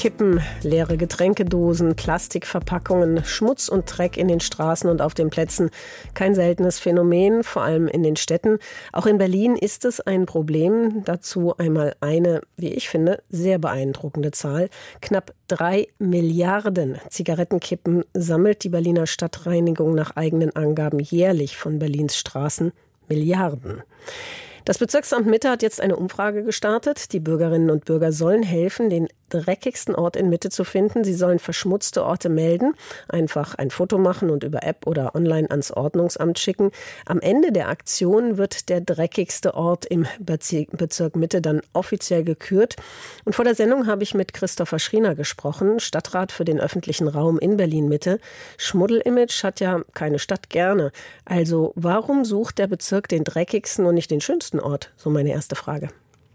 Kippen, leere Getränkedosen, Plastikverpackungen, Schmutz und Dreck in den Straßen und auf den Plätzen. Kein seltenes Phänomen, vor allem in den Städten. Auch in Berlin ist es ein Problem. Dazu einmal eine, wie ich finde, sehr beeindruckende Zahl. Knapp 3 Milliarden Zigarettenkippen sammelt die Berliner Stadtreinigung nach eigenen Angaben jährlich von Berlins Straßen. Milliarden. Das Bezirksamt Mitte hat jetzt eine Umfrage gestartet. Die Bürgerinnen und Bürger sollen helfen, den dreckigsten Ort in Mitte zu finden. Sie sollen verschmutzte Orte melden, einfach ein Foto machen und über App oder online ans Ordnungsamt schicken. Am Ende der Aktion wird der dreckigste Ort im Bezirk Mitte dann offiziell gekürt. Und vor der Sendung habe ich mit Christopher Schriener gesprochen, Stadtrat für den öffentlichen Raum in Berlin-Mitte. Schmuddelimage hat ja keine Stadt gerne. Also warum sucht der Bezirk den dreckigsten und nicht den schönsten Ort? So meine erste Frage.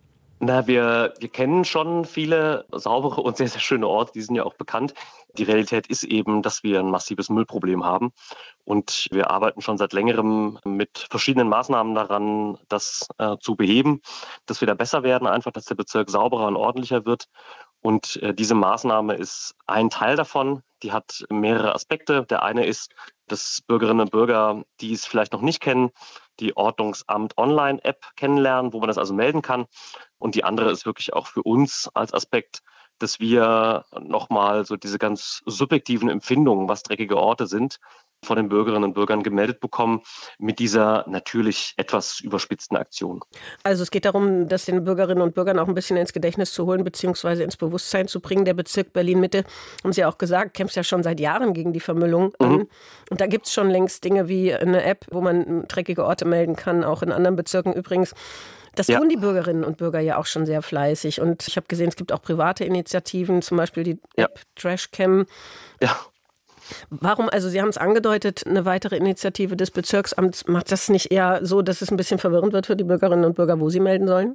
Wir kennen schon viele saubere und sehr, sehr schöne Orte, die sind ja auch bekannt. Die Realität ist eben, dass wir ein massives Müllproblem haben und wir arbeiten schon seit längerem mit verschiedenen Maßnahmen daran, das zu beheben, dass wir da besser werden, einfach, dass der Bezirk sauberer und ordentlicher wird. Und diese Maßnahme ist ein Teil davon, die hat mehrere Aspekte. Der eine ist, dass Bürgerinnen und Bürger, die es vielleicht noch nicht kennen, die Ordnungsamt Online-App kennenlernen, wo man das also melden kann. Und die andere ist wirklich auch für uns als Aspekt, dass wir nochmal so diese ganz subjektiven Empfindungen, was dreckige Orte sind, von den Bürgerinnen und Bürgern gemeldet bekommen mit dieser natürlich etwas überspitzten Aktion. Also es geht darum, das den Bürgerinnen und Bürgern auch ein bisschen ins Gedächtnis zu holen bzw. ins Bewusstsein zu bringen. Der Bezirk Berlin-Mitte, haben Sie ja auch gesagt, kämpft ja schon seit Jahren gegen die Vermüllung an. Und da gibt es schon längst Dinge wie eine App, wo man dreckige Orte melden kann, auch in anderen Bezirken übrigens. Das tun die Bürgerinnen und Bürger ja auch schon sehr fleißig. Und ich habe gesehen, es gibt auch private Initiativen, zum Beispiel die App Trashcam. Ja. Warum, also Sie haben es angedeutet, eine weitere Initiative des Bezirksamts, macht das nicht eher so, dass es ein bisschen verwirrend wird für die Bürgerinnen und Bürger, wo sie melden sollen?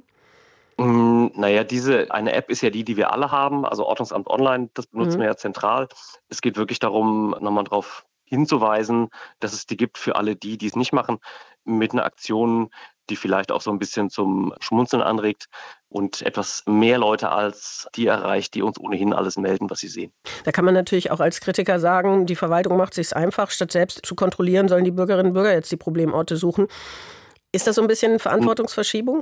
Naja, eine App ist ja die wir alle haben, also Ordnungsamt Online, das benutzen wir ja zentral. Es geht wirklich darum, nochmal darauf hinzuweisen, dass es die gibt für alle die es nicht machen, mit einer Aktion, die vielleicht auch so ein bisschen zum Schmunzeln anregt und etwas mehr Leute als die erreicht, die uns ohnehin alles melden, was sie sehen. Da kann man natürlich auch als Kritiker sagen, die Verwaltung macht es sich einfach, statt selbst zu kontrollieren, sollen die Bürgerinnen und Bürger jetzt die Problemorte suchen. Ist das so ein bisschen Verantwortungsverschiebung?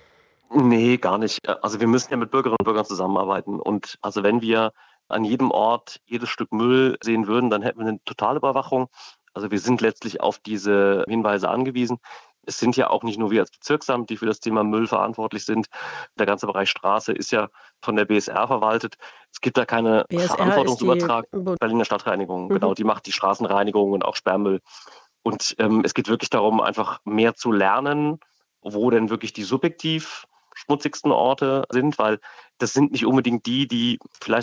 Nee, gar nicht. Also wir müssen ja mit Bürgerinnen und Bürgern zusammenarbeiten. Und also wenn wir an jedem Ort jedes Stück Müll sehen würden, dann hätten wir eine Totalüberwachung. Also wir sind letztlich auf diese Hinweise angewiesen. Es sind ja auch nicht nur wir als Bezirksamt, die für das Thema Müll verantwortlich sind. Der ganze Bereich Straße ist ja von der BSR verwaltet. Es gibt da keine Verantwortungsübertragung. Berliner Stadtreinigung, genau, die macht die Straßenreinigung und auch Sperrmüll. Und es geht wirklich darum, einfach mehr zu lernen, wo denn wirklich die subjektiv schmutzigsten Orte sind, weil das sind nicht unbedingt die vielleicht